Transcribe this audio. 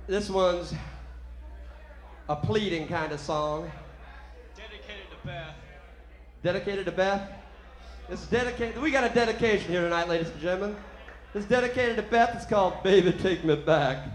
This one's a pleading kind of song. Dedicated to Beth. Dedicated to Beth? This is dedicated. We got a dedication here tonight, ladies and gentlemen. This is dedicated to Beth. It's called Baby Take Me Back.